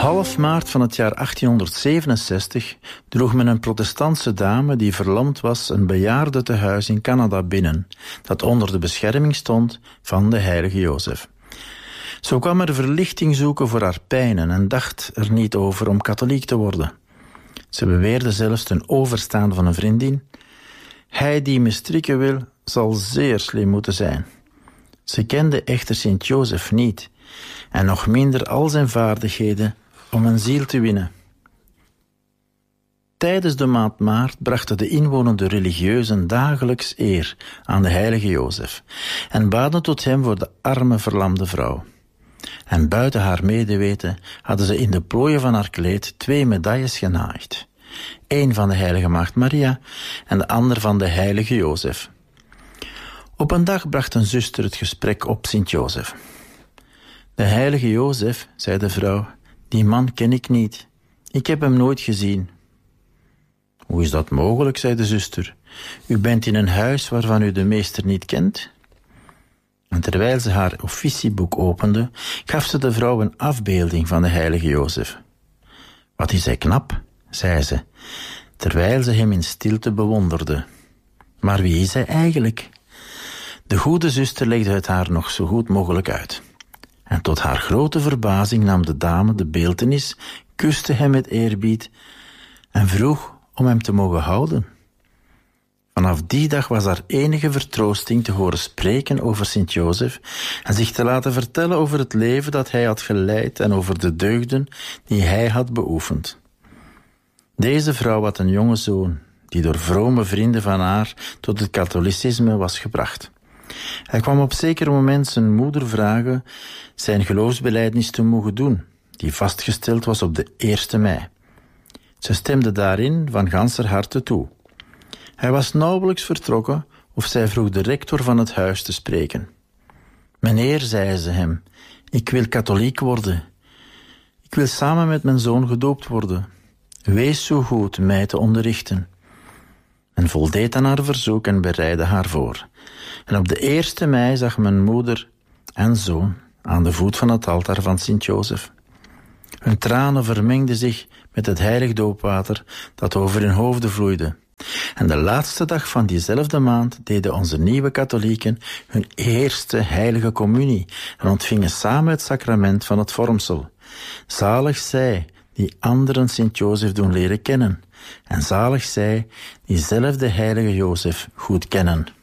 half maart van het jaar 1867 droeg men een protestantse dame die verlamd was een bejaardentehuis in Canada binnen, dat onder de bescherming stond van de heilige Jozef. Zo kwam er verlichting zoeken voor haar pijnen en dacht er niet over om katholiek te worden. Ze beweerde zelfs ten overstaan van een vriendin: hij die me strikken wil, zal zeer slim moeten zijn. Ze kende echter Sint-Jozef niet en nog minder al zijn vaardigheden om een ziel te winnen. Tijdens de maand maart brachten de inwonende religieuzen dagelijks eer aan de heilige Jozef en baden tot hem voor de arme verlamde vrouw. En buiten haar medeweten hadden ze in de plooien van haar kleed 2 medailles genaaid. 1 van de heilige maagd Maria en de ander van de heilige Jozef. Op een dag bracht een zuster het gesprek op Sint-Jozef. De heilige Jozef, zei de vrouw, die man ken ik niet. Ik heb hem nooit gezien. Hoe is dat mogelijk, zei de zuster. U bent in een huis waarvan u de meester niet kent? En terwijl ze haar officieboek opende, gaf ze de vrouw een afbeelding van de heilige Jozef. Wat is hij knap, zei ze, terwijl ze hem in stilte bewonderde. Maar wie is hij eigenlijk? De goede zuster legde het haar nog zo goed mogelijk uit. En tot haar grote verbazing nam de dame de beeltenis, kuste hem met eerbied en vroeg om hem te mogen houden. Vanaf die dag was haar enige vertroosting te horen spreken over Sint-Jozef en zich te laten vertellen over het leven dat hij had geleid en over de deugden die hij had beoefend. Deze vrouw had een jonge zoon, die door vrome vrienden van haar tot het katholicisme was gebracht. Hij kwam op zeker moment zijn moeder vragen zijn geloofsbelijdenis te mogen doen, die vastgesteld was op de 1 mei. Ze stemde daarin van ganser harte toe. Hij was nauwelijks vertrokken of zij vroeg de rector van het huis te spreken. Meneer, zei ze hem, ik wil katholiek worden. Ik wil samen met mijn zoon gedoopt worden. Wees zo goed mij te onderrichten. Men voldeed aan haar verzoek en bereidde haar voor. En op de 1 mei zag mijn moeder en zoon aan de voet van het altaar van Sint-Jozef. Hun tranen vermengden zich met het heilig doopwater dat over hun hoofden vloeide. En de laatste dag van diezelfde maand deden onze nieuwe katholieken hun eerste heilige communie en ontvingen samen het sacrament van het vormsel. Zalig zij die anderen Sint-Jozef doen leren kennen, en zalig zij die zelf de heilige Jozef goed kennen.